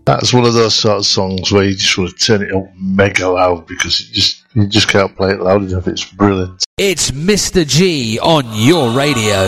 That's one of those sort of songs where you just want to turn it up mega loud because you just can't play it loud enough. It's brilliant. It's Mr. G on your radio.